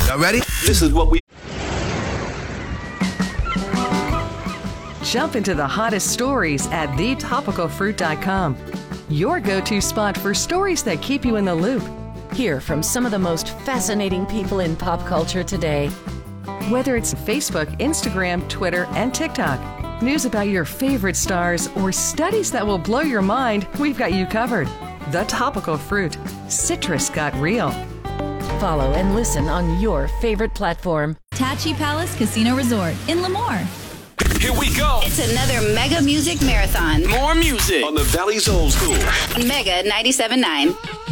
Y'all ready? This is what we... Jump into the hottest stories at thetopicalfruit.com. Your go-to spot for stories that keep you in the loop. Hear from some of the most fascinating people in pop culture today. Whether it's Facebook, Instagram, Twitter, and TikTok, news about your favorite stars, or studies that will blow your mind, we've got you covered. The Topical Fruit. Citrus got real. Follow and listen on your favorite platform. Tachi Palace Casino Resort in Lemoore. Here we go. It's another Mega Music Marathon. More music on the Valley's Old School. Mega 97.9.